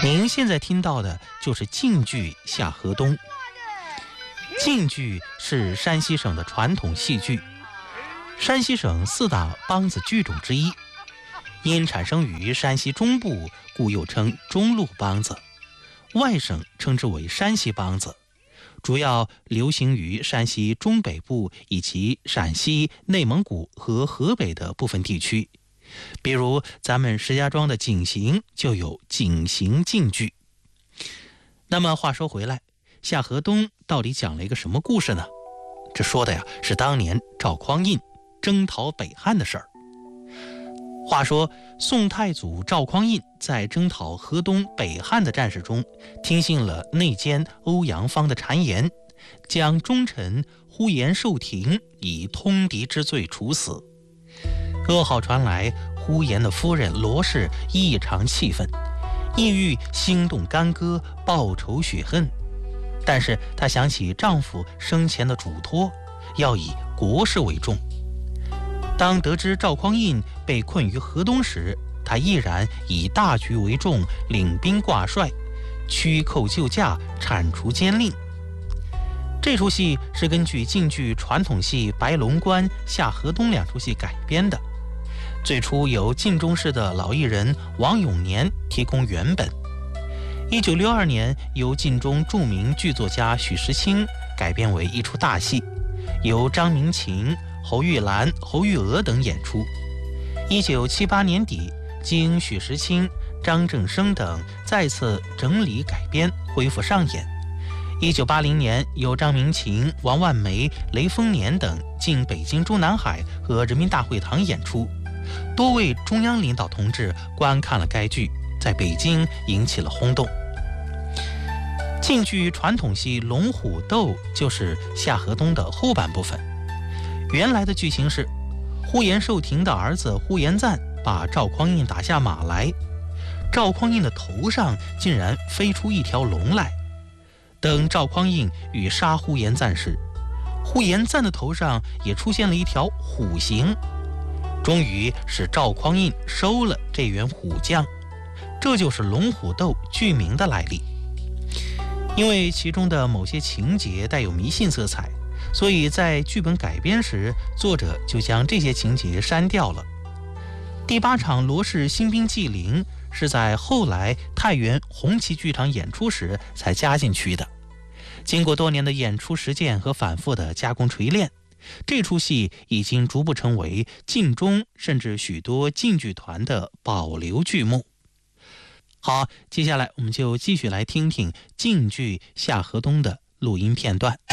您现在听到的就是晋剧《夏河东》。晋剧是山西省的传统戏剧，山西省4大梆子剧种之一，因产生于山西中部，故又称中路梆子，外省称之为山西梆子，主要流行于山西中北部以及陕西、内蒙古和河北的部分地区。比如咱们石家庄的景行就有景行晋剧。那么话说回来，夏河东到底讲了一个什么故事呢？这说的呀是当年赵匡胤征讨北汉的事儿。话说宋太祖赵匡胤在征讨河东北汉的战事中，听信了内奸欧阳芳的谗言，将忠臣呼延寿亭以通敌之罪处死。噩耗传来，呼延的夫人罗氏异常气愤，意欲兴动干戈，报仇雪恨。但是她想起丈夫生前的嘱托，要以国事为重。当得知赵匡胤被困于河东时，她毅然以大局为重，领兵挂帅，驱寇救驾，铲除奸佞。这出戏是根据晋剧传统戏《白龙关》《夏河东》2出戏改编的。最初由晋中市的老艺人王永年提供原本，1962年由晋中著名剧作家许时清改编为一出大戏，由张明琴、侯玉兰、侯玉娥等演出。1978年底，经许时清、张正生等再次整理改编，恢复上演。1980年由张明琴、王万梅、雷锋年等进北京中南海和人民大会堂演出，多位中央领导同志观看了该剧，在北京引起了轰动。晋剧传统戏《龙虎斗》就是夏河东的后半部分。原来的剧情是，呼延寿亭的儿子呼延赞把赵匡胤打下马来，赵匡胤的头上竟然飞出一条龙来。等赵匡胤欲杀呼延赞时，呼延赞的头上也出现了一条虎形，终于使赵匡胤收了这员虎将。这就是龙虎斗剧名的来历。因为其中的某些情节带有迷信色彩，所以在剧本改编时，作者就将这些情节删掉了。第8场罗氏新兵祭陵是在后来太原红旗剧场演出时才加进去的。经过多年的演出实践和反复的加工锤炼，这出戏已经逐步成为晋中甚至许多晋剧团的保留剧目。好，接下来我们就继续来听听晋剧《夏河东》的录音片段。